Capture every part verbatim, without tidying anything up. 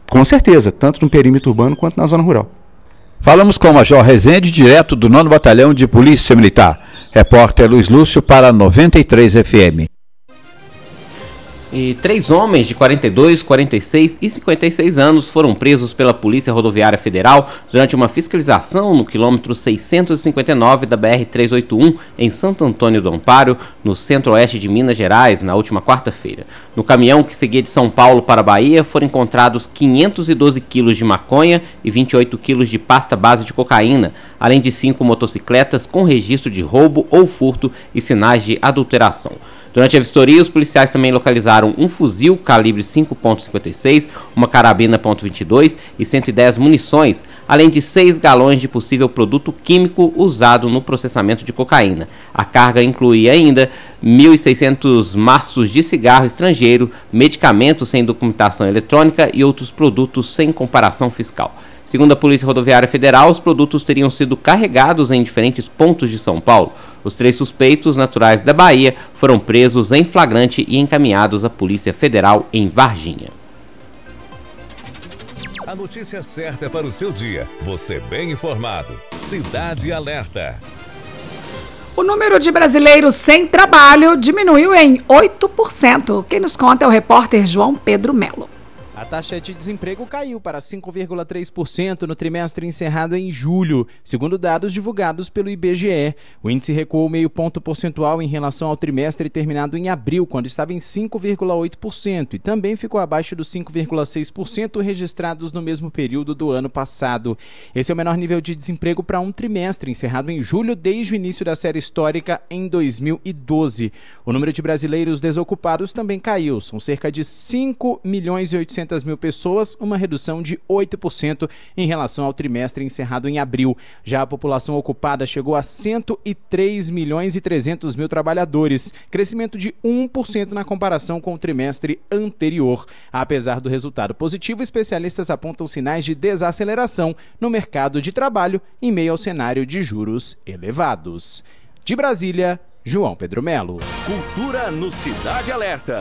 Com certeza, tanto no perímetro urbano quanto na zona rural. Falamos com o Major Rezende, direto do nono Batalhão de Polícia Militar. Repórter Luiz Lúcio para noventa e três F M. E três homens de quarenta e dois, quarenta e seis e cinquenta e seis anos foram presos pela Polícia Rodoviária Federal durante uma fiscalização no quilômetro seiscentos e cinquenta e nove da B R trezentos e oitenta e um, em Santo Antônio do Amparo, no centro-oeste de Minas Gerais, na última quarta-feira. No caminhão que seguia de São Paulo para a Bahia, foram encontrados quinhentos e doze quilos de maconha e vinte e oito quilos de pasta base de cocaína, além de cinco motocicletas com registro de roubo ou furto e sinais de adulteração. Durante a vistoria, os policiais também localizaram um fuzil calibre cinco ponto cinquenta e seis, uma carabina ponto vinte e dois e cento e dez munições, além de seis galões de possível produto químico usado no processamento de cocaína. A carga incluía ainda mil e seiscentos maços de cigarro estrangeiro, medicamentos sem documentação eletrônica e outros produtos sem comparação fiscal. Segundo a Polícia Rodoviária Federal, os produtos teriam sido carregados em diferentes pontos de São Paulo. Os três suspeitos naturais da Bahia foram presos em flagrante e encaminhados à Polícia Federal em Varginha. A notícia certa para o seu dia. Você bem informado. Cidade Alerta. O número de brasileiros sem trabalho diminuiu em oito por cento. Quem nos conta é o repórter João Pedro Melo. A taxa de desemprego caiu para cinco vírgula três por cento no trimestre encerrado em julho, segundo dados divulgados pelo I B G E. O índice recuou meio ponto percentual em relação ao trimestre terminado em abril, quando estava em cinco vírgula oito por cento, e também ficou abaixo dos cinco vírgula seis por cento registrados no mesmo período do ano passado. Esse é o menor nível de desemprego para um trimestre encerrado em julho desde o início da série histórica em dois mil e doze. O número de brasileiros desocupados também caiu, são cerca de cinco milhões e oitocentos mil pessoas, uma redução de oito por cento em relação ao trimestre encerrado em abril. Já a população ocupada chegou a cento e três milhões e trezentos mil trabalhadores, crescimento de um por cento na comparação com o trimestre anterior. Apesar do resultado positivo, especialistas apontam sinais de desaceleração no mercado de trabalho em meio ao cenário de juros elevados. De Brasília, João Pedro Melo. Cultura no Cidade Alerta.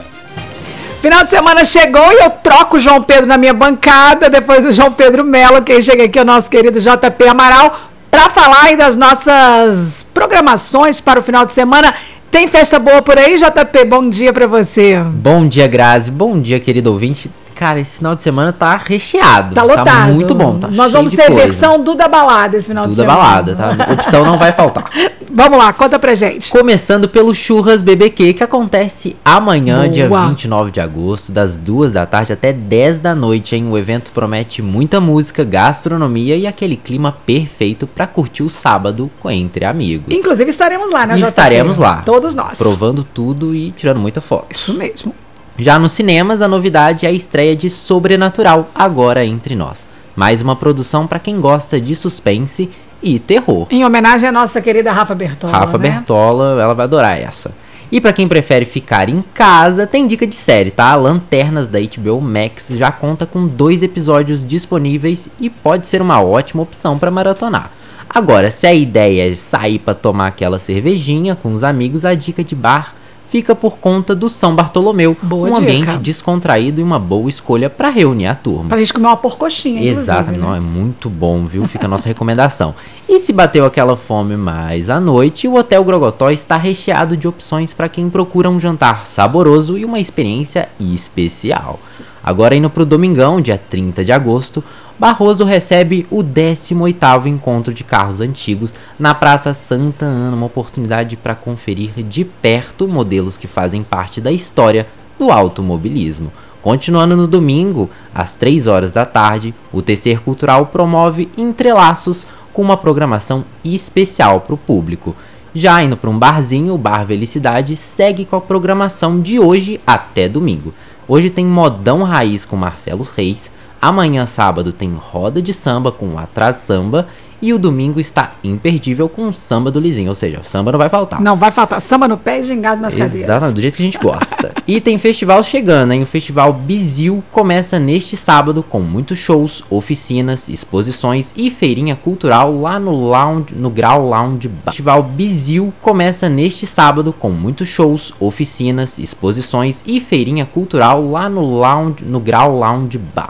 Final de semana chegou e eu troco o João Pedro na minha bancada, depois o João Pedro Melo, quem chega aqui é o nosso querido J P Amaral, para falar aí das nossas programações para o final de semana. Tem festa boa por aí, J P? Bom dia para você. Bom dia, Grazi. Bom dia, querido ouvinte. Cara, esse final de semana tá recheado. Tá lotado. Tá muito bom. Tá Nós cheio vamos de ser coisa. versão Duda Balada esse final Duda de semana. Balada, tá? Opção não vai faltar. Vamos lá, conta pra gente. Começando pelo Churras B B Q, que acontece amanhã, Boa. dia vinte e nove de agosto, das duas da tarde até dez da noite, hein? O evento promete muita música, gastronomia e aquele clima perfeito pra curtir o sábado com entre amigos. Inclusive estaremos lá, né, J P? Estaremos lá. Todos nós. Provando tudo e tirando muita foto. Isso mesmo. Já nos cinemas, a novidade é a estreia de Sobrenatural, Agora Entre Nós. Mais uma produção para quem gosta de suspense e terror. Em homenagem à nossa querida Rafa Bertola, Rafa né? Bertola, ela vai adorar essa. E para quem prefere ficar em casa, tem dica de série, tá? Lanternas da H B O Max já conta com dois episódios disponíveis e pode ser uma ótima opção para maratonar. Agora, se a ideia é sair para tomar aquela cervejinha com os amigos, a dica de bar fica por conta do São Bartolomeu, Boa um dica. ambiente descontraído e uma boa escolha para reunir a turma. Pra gente comer uma porcoxinha, Exato, inclusive, não, né? é muito bom, viu? Fica a nossa recomendação. E se bateu aquela fome mais à noite, o Hotel Grogotó está recheado de opções para quem procura um jantar saboroso e uma experiência especial. Agora indo pro domingão, dia trinta de agosto, Barroso recebe o décimo oitavo Encontro de Carros Antigos na Praça Santa Ana, uma oportunidade para conferir de perto modelos que fazem parte da história do automobilismo. Continuando no domingo, às três horas da tarde, o Tecer Cultural promove Entrelaços com uma programação especial para o público. Já indo para um barzinho, o Bar Felicidade segue com a programação de hoje até domingo. Hoje tem Modão Raiz com Marcelo Reis, amanhã sábado tem Roda de Samba com Atrás Samba e o domingo está imperdível com o Samba do Lizinho, ou seja, o samba não vai faltar. Não vai faltar samba no pé e gingado nas cadeiras. Exatamente, do jeito que a gente gosta. E tem festival chegando, hein? O Festival Bizil começa neste sábado com muitos shows, oficinas, exposições e feirinha cultural lá no Lounge, no Grau Lounge Bar. O Festival Bizil começa neste sábado com muitos shows, oficinas, exposições e feirinha cultural lá no Lounge, no Grau Lounge Bar.